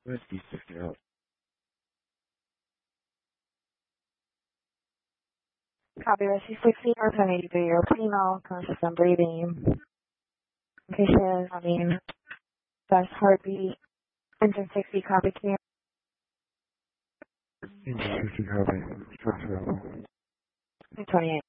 Whiskey 60 out. Copy, Rescue 60, or 1083, you're female, conscious and breathing. Patient, best heartbeat, engine 60, copy, can Engine 60 copy. Trust available. you? 28.